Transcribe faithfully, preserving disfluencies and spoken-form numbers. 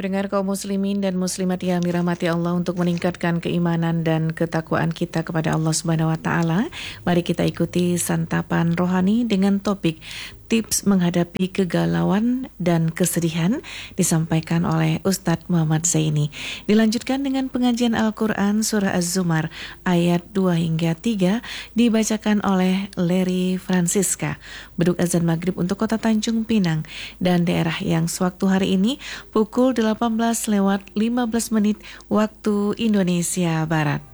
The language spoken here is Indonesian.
Pendengar kaum muslimin dan muslimat yang dirahmati Allah, untuk meningkatkan keimanan dan ketakwaan kita kepada Allah Subhanahu wa taala, mari kita ikuti santapan rohani dengan topik tips menghadapi kegalauan dan kesedihan, disampaikan oleh Ustadz Muhammad Zaini. Dilanjutkan dengan pengajian Al-Quran Surah Az-Zumar ayat dua hingga tiga, dibacakan oleh Leri Francisca. Beduk azan maghrib untuk kota Tanjung Pinang dan daerah yang sewaktu hari ini pukul delapan belas lewat lima belas menit waktu Indonesia Barat.